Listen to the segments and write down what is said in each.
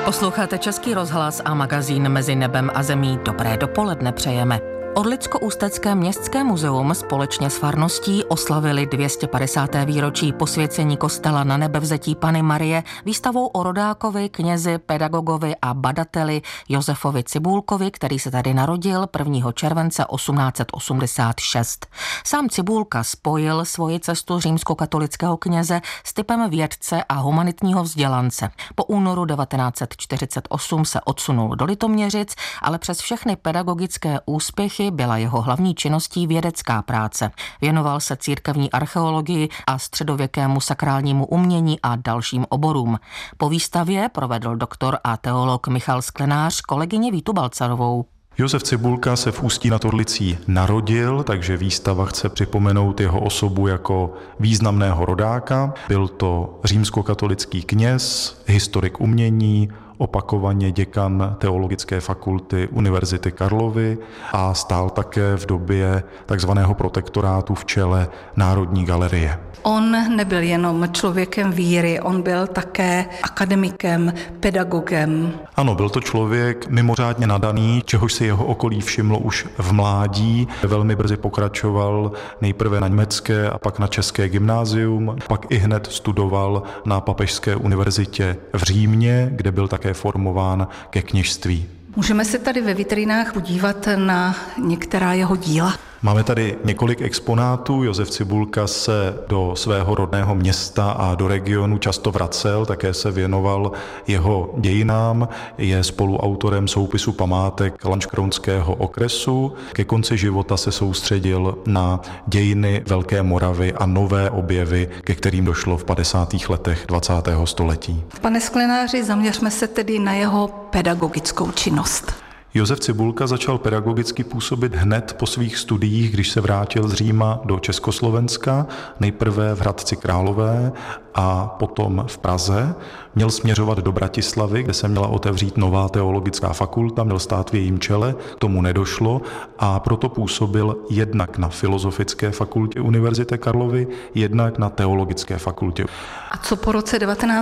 Posloucháte Český rozhlas a magazín Mezi nebem a zemí. Dobré dopoledne přejeme. Orlicko-ústecké městské muzeum společně s farností oslavili 250. výročí posvěcení kostela Na Nebevzetí Panny Marie výstavou o rodákovi, knězi, pedagogovi a badateli Josefovi Cibulkovi, který se tady narodil 1. července 1886. Sám Cibulka spojil svoji cestu římskokatolického kněze s typem vědce a humanitního vzdělance. Po únoru 1948 se odsunul do Litoměřic, ale přes všechny pedagogické úspěchy byla jeho hlavní činností vědecká práce. Věnoval se církevní archeologii a středověkému sakrálnímu umění a dalším oborům. Po výstavě provedl doktor a teolog Michal Sklenář kolegyni Vítu Balcarovou. Josef Cibulka se v Ústí nad Orlicí narodil, takže výstava chce připomenout jeho osobu jako významného rodáka. Byl to římskokatolický kněz, historik umění, opakovaně děkan Teologické fakulty Univerzity Karlovy a stál také v době takzvaného protektorátu v čele Národní galerie. On nebyl jenom člověkem víry, on byl také akademikem, pedagogem. Ano, byl to člověk mimořádně nadaný, čehož si jeho okolí všimlo už v mládí. Velmi brzy pokračoval nejprve na německé a pak na české gymnázium, pak i hned studoval na Papežské univerzitě v Římě, kde byl také formován ke kněžství. Můžeme se tady ve vitrinách podívat na některá jeho díla. Máme tady několik exponátů. Josef Cibulka se do svého rodného města a do regionu často vracel, také se věnoval jeho dějinám, je spoluautorem soupisu památek Lanškrounského okresu. Ke konci života se soustředil na dějiny Velké Moravy a nové objevy, ke kterým došlo v 50. letech 20. století. Pane Sklenáři, zaměřme se tedy na jeho pedagogickou činnost. Josef Cibulka začal pedagogicky působit hned po svých studiích, když se vrátil z Říma do Československa, nejprve v Hradci Králové a potom v Praze. Měl směřovat do Bratislavy, kde se měla otevřít nová teologická fakulta, měl stát v jejím čele, k tomu nedošlo a proto působil jednak na Filozofické fakultě Univerzity Karlovy, jednak na Teologické fakultě. A co po roce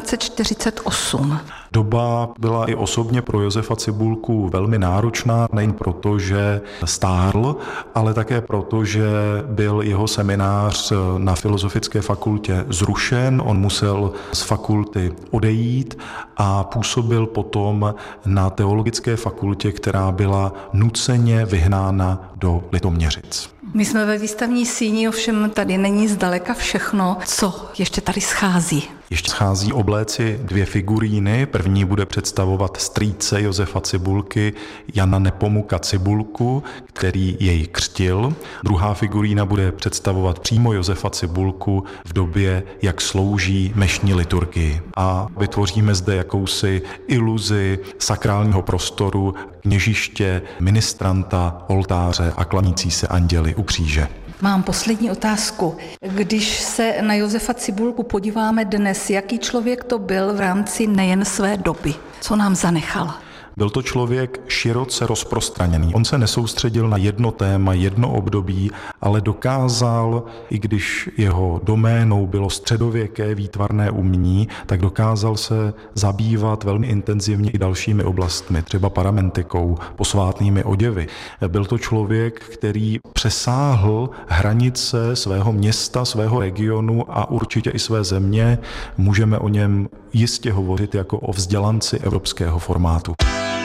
1948? Doba byla i osobně pro Josefa Cibulku velmi náročná, nejen proto, že stárl, ale také proto, že byl jeho seminář na Filozofické fakultě zrušen. On musel z fakulty odejít a působil potom na Teologické fakultě, která byla nuceně vyhnána do Litoměřic. My jsme ve výstavní síni, ovšem tady není zdaleka všechno, co ještě tady schází. Ještě schází obléci dvě figuríny. První bude představovat strýce Josefa Cibulky, Jana Nepomuka Cibulku, který jej křtil. Druhá figurína bude představovat přímo Josefa Cibulku v době, jak slouží mešní liturgii. A vytvoříme zde jakousi iluzi sakrálního prostoru, kněžiště, ministranta, oltáře a klanící se anděli u kříže. Mám poslední otázku. Když se na Josefa Cibulku podíváme dnes, jaký člověk to byl v rámci nejen své doby? Co nám zanechal? Byl to člověk široce rozprostraněný. On se nesoustředil na jedno téma, jedno období, ale dokázal, i když jeho doménou bylo středověké výtvarné umění, tak dokázal se zabývat velmi intenzivně i dalšími oblastmi, třeba paramentikou, posvátnými oděvy. Byl to člověk, který přesáhl hranice svého města, svého regionu a určitě i své země. Můžeme o něm jistě hovořit jako o vzdělanci evropského formátu.